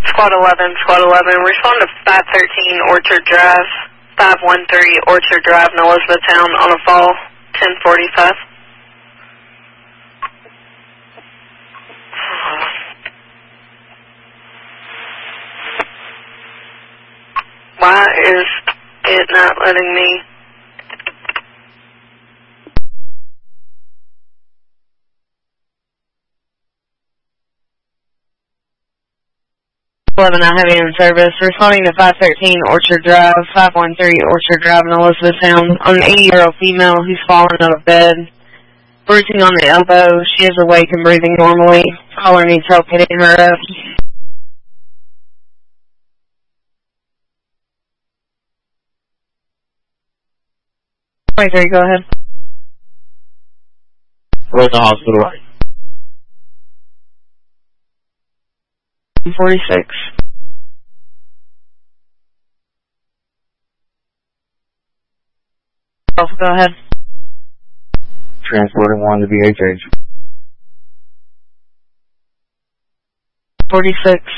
Squad 11, respond to 513 Orchard Drive, 513 Orchard Drive in Elizabethtown on a fall, 1045. Why is it not letting me? 11, I have you in service. Responding to 513 Orchard Drive, 513 Orchard Drive in Elizabethtown on an 80-year-old female who's fallen out of bed, bruising on the elbow. She is awake and breathing normally. Caller needs help getting her up. 23, go ahead. Where's the hospital? 46. Go ahead. Transporting one to BHH. 46.